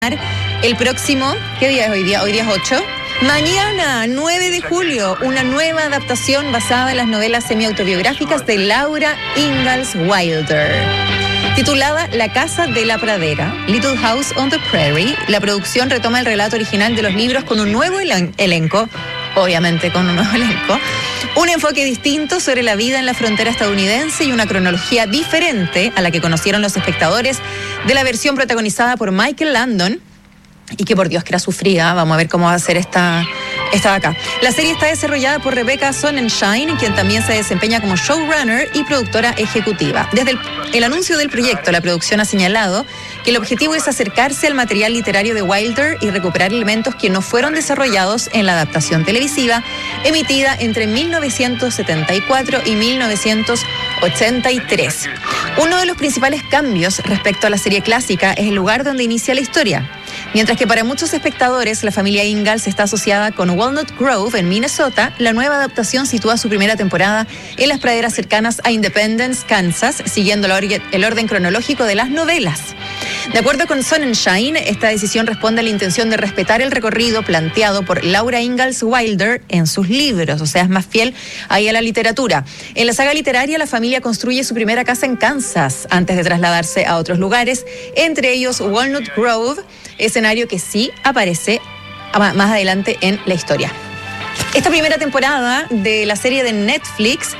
el próximo, ¿qué día es hoy día? Hoy día es 8. Mañana, 9 de julio, una nueva adaptación basada en las novelas semi-autobiográficas de Laura Ingalls Wilder. Titulada La Casa de la Pradera, Little House on the Prairie, la producción retoma el relato original de los libros con un nuevo elenco, obviamente con un nuevo elenco, un enfoque distinto sobre la vida en la frontera estadounidense y una cronología diferente a la que conocieron los espectadores de la versión protagonizada por Michael Landon, y que por Dios que era sufrida. Vamos a ver cómo va a ser esta de acá. La serie está desarrollada por Rebecca Sonnenschein, quien también se desempeña como showrunner y productora ejecutiva. Desde el anuncio del proyecto, la producción ha señalado que el objetivo es acercarse al material literario de Wilder y recuperar elementos que no fueron desarrollados en la adaptación televisiva emitida entre 1974 y 1983. Uno de los principales cambios respecto a la serie clásica es el lugar donde inicia la historia. Mientras que para muchos espectadores la familia Ingalls está asociada con Walnut Grove en Minnesota, la nueva adaptación sitúa su primera temporada en las praderas cercanas a Independence, Kansas, siguiendo el orden cronológico de las novelas. De acuerdo con Sonnenschein, esta decisión responde a la intención de respetar el recorrido planteado por Laura Ingalls Wilder en sus libros, o sea, es más fiel ahí a la literatura. En la saga literaria, la familia construye su primera casa en Kansas antes de trasladarse a otros lugares, entre ellos Walnut Grove, escenario que sí aparece más adelante en la historia. Esta primera temporada de la serie de Netflix,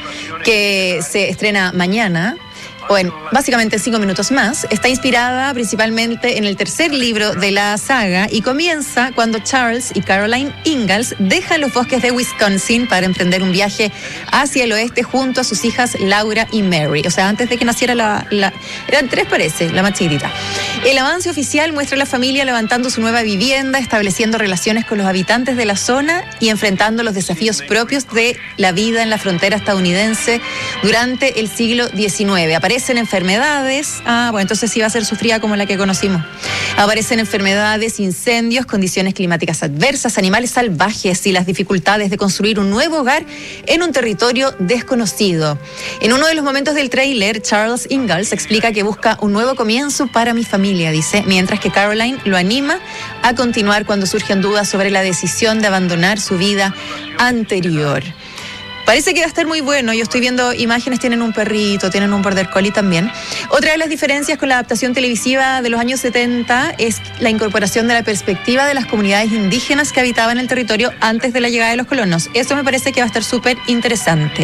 que se estrena mañana, básicamente 5 minutos más, está inspirada principalmente en el tercer libro de la saga y comienza cuando Charles y Caroline Ingalls dejan los bosques de Wisconsin para emprender un viaje hacia el oeste junto a sus hijas Laura y Mary. O sea, antes de que naciera eran 3 parece, la más chiquitita. El avance oficial muestra a la familia levantando su nueva vivienda, estableciendo relaciones con los habitantes de la zona y enfrentando los desafíos propios de la vida en la frontera estadounidense durante el siglo XIX. Aparecen enfermedades, entonces sí va a ser sufrida como la que conocimos. Aparecen enfermedades, incendios, condiciones climáticas adversas, animales salvajes y las dificultades de construir un nuevo hogar en un territorio desconocido. En uno de los momentos del tráiler, Charles Ingalls explica que busca un nuevo comienzo para mi familia, dice, mientras que Caroline lo anima a continuar cuando surgen dudas sobre la decisión de abandonar su vida anterior. Parece que va a estar muy bueno. Yo estoy viendo imágenes, tienen un perrito, tienen un border collie también. Otra de las diferencias con la adaptación televisiva de los años 70 es la incorporación de la perspectiva de las comunidades indígenas que habitaban el territorio antes de la llegada de los colonos. Eso me parece que va a estar súper interesante.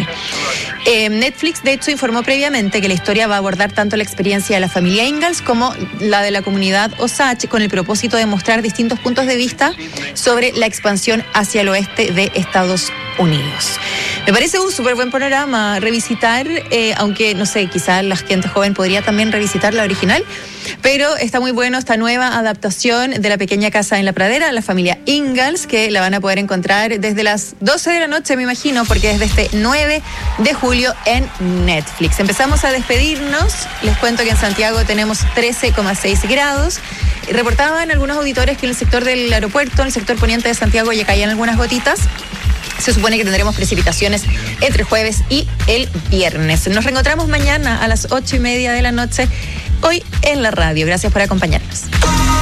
Netflix, de hecho, informó previamente que la historia va a abordar tanto la experiencia de la familia Ingalls como la de la comunidad Osage, con el propósito de mostrar distintos puntos de vista sobre la expansión hacia el oeste de Estados Unidos. Me parece un súper buen panorama revisitar, aunque no sé, quizás la gente joven podría también revisitar la original, pero está muy bueno esta nueva adaptación de La Pequeña Casa en la Pradera, la familia Ingalls, que la van a poder encontrar desde las 12 de la noche, me imagino, porque es desde 9 de julio en Netflix. Empezamos a despedirnos. Les cuento que en Santiago tenemos 13,6 grados. Reportaban algunos auditores que en el sector del aeropuerto, en el sector poniente de Santiago, ya caían algunas gotitas. Se supone que tendremos precipitaciones entre jueves y el viernes. Nos reencontramos mañana a las 8:30 de la noche, hoy en la radio. Gracias por acompañarnos.